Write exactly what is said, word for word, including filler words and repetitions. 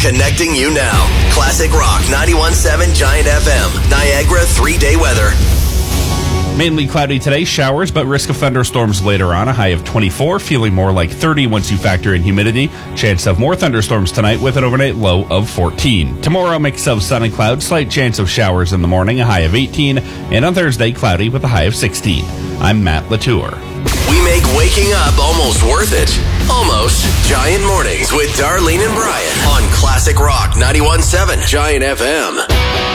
Connecting you now. Classic Rock ninety-one point seven Giant F M. Niagara three-day weather. Mainly cloudy today, showers, but risk of thunderstorms later on. A high of twenty-four, feeling more like thirty once you factor in humidity. Chance of more thunderstorms tonight with an overnight low of fourteen. Tomorrow, mix of sun and clouds, slight chance of showers in the morning, a high of eighteen. And on Thursday, cloudy with a high of sixteen. I'm Matt Latour. We make waking up almost worth it. Almost. Giant Mornings with Darlene and Brian on Classic Rock ninety-one point seven Giant F M.